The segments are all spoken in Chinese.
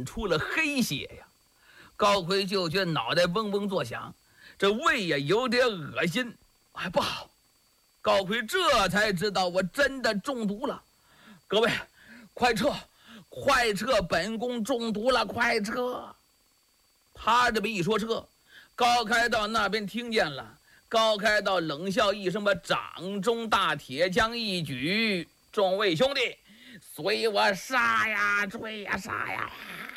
出了黑血呀。高奎就觉得脑袋嗡嗡作响，这胃呀有点恶心，还不好。高奎这才知道我真的中毒了。各位，快撤！快撤！本宫中毒了，快撤！他这么一说撤，高开道那边听见了。高开道冷笑一声，把掌中大铁枪一举：“众位兄弟，随我杀呀，追呀，杀呀！”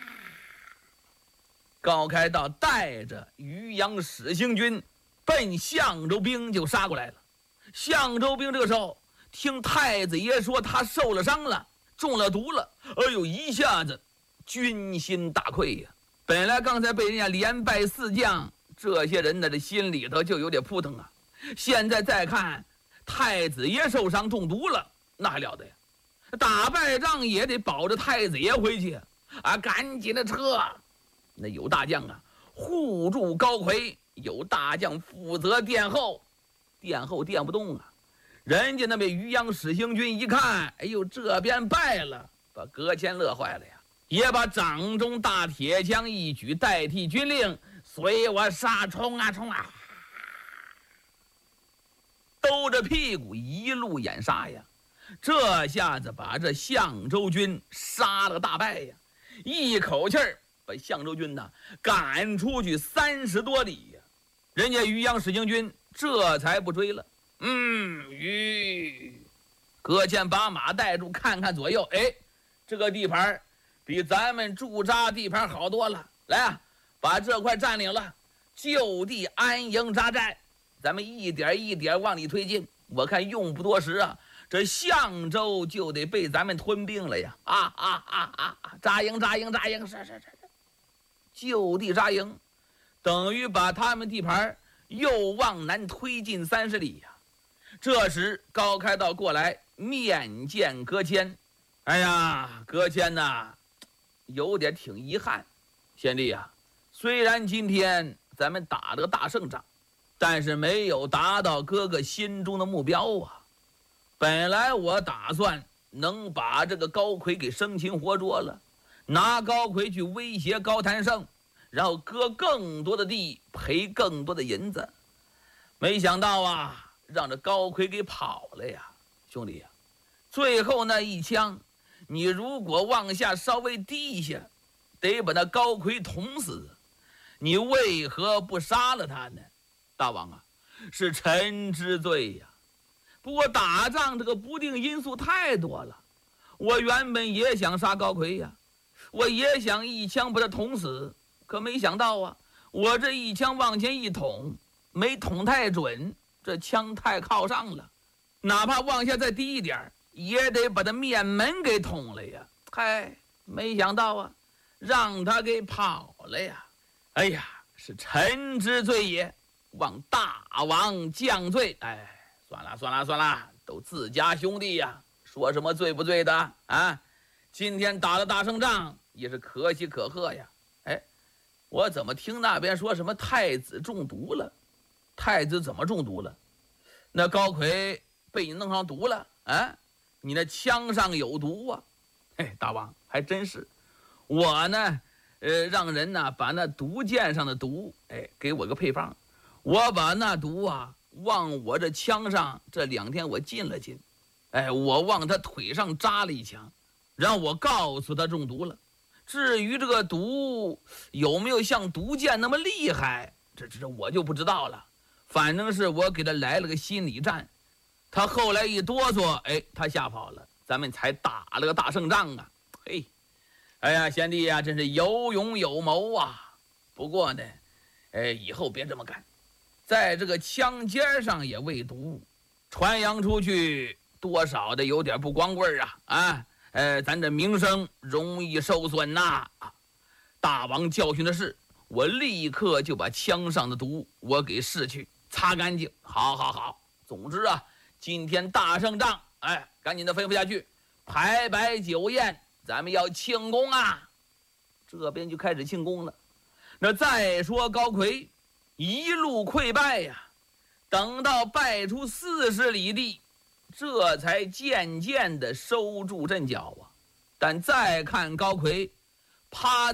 高开道带着渔阳使行军奔相州兵就杀过来了。相州兵这个时候听太子爷说他受了伤了，中了毒了，哎呦，一下子军心大溃呀！本来刚才被人家连败4将，这些人的这心里头就有点扑腾啊。现在再看太子爷受伤中毒了，那还了得呀？打败仗也得保着太子爷回去啊！赶紧的撤！那有大将啊护住高奎，有大将负责殿后，殿后殿不动啊。人家那边渔阳使行军一看，哎呦，这边败了，把葛谦乐坏了呀，也把掌中大铁枪一举，代替军令：“随我杀，冲啊冲啊！”兜着屁股一路掩杀呀，这下子把这相州军杀了个大败呀，一口气儿把相州军呢赶出去30多里呀。人家渔阳使行军这才不追了。葛谦把马带住，看看左右，哎，这个地盘比咱们驻扎地盘好多了。来啊，把这块占领了，就地安营扎寨，咱们一点一点往里推进。我看用不多时啊，这相州就得被咱们吞并了呀！扎营，是，就地扎营，等于把他们地盘又往南推进30里呀。这时高开道过来面见葛谦，哎呀，葛谦呐，有点挺遗憾，贤弟啊，虽然今天咱们打了个大胜仗，但是没有达到哥哥心中的目标啊。本来我打算能把这个高奎给生擒活捉了，拿高奎去威胁高谭胜，然后割更多的地，赔更多的银子。没想到啊，让这高奎给跑了呀。兄弟呀，最后那一枪，你如果往下稍微低一下，得把那高奎捅死，你为何不杀了他呢？大王啊，是臣之罪呀。不过打仗这个不定因素太多了，我原本也想杀高奎呀，我也想一枪把他捅死，可没想到啊，我这一枪往前一捅，没捅太准，这枪太靠上了，哪怕往下再低一点，也得把他面门给捅了呀。嗨，没想到啊，让他给跑了呀。哎呀，是臣之罪也，望大王降罪。哎，算了，都自家兄弟呀，说什么罪不罪的啊？今天打了大胜仗，也是可喜可贺呀。哎，我怎么听那边说什么太子中毒了？太子怎么中毒了？那高奎被你弄上毒了啊？你那枪上有毒啊？哎，大王还真是，我呢，让人呢把那毒箭上的毒，哎，给我个配方，我把那毒啊往我这枪上，这2天我浸了浸，哎，我往他腿上扎了一枪，然后我告诉他中毒了。至于这个毒有没有像毒箭那么厉害，这我就不知道了。反正是我给他来了个心理战，他后来一哆嗦，哎，他吓跑了，咱们才打了个大胜仗啊！嘿，哎呀，贤弟呀，真是有勇有谋啊！不过呢，哎，以后别这么干，在这个枪尖上也喂毒，传扬出去多少的有点不光棍啊！咱这名声容易受损呐！大王教训的是，我立刻就把枪上的毒我给拭去，擦干净。好，总之啊，今天大胜仗，哎，赶紧的吩咐下去，排摆酒宴，咱们要庆功啊！这边就开始庆功了。那再说高奎一路溃败呀，等到败出40里地，这才渐渐的收住阵脚啊。但再看高奎趴